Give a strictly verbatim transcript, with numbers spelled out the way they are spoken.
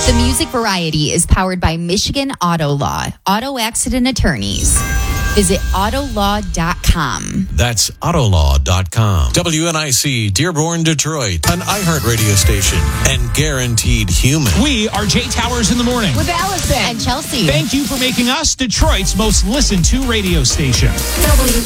The Music Variety is powered by Michigan Auto Law, auto accident attorneys. Visit auto law dot com. That's auto law dot com. W N I C, Dearborn, Detroit, an iHeart radio station and guaranteed human. We are Jay Towers in the morning. With Allison and Chelsea. Thank you for making us Detroit's most listened to radio station. W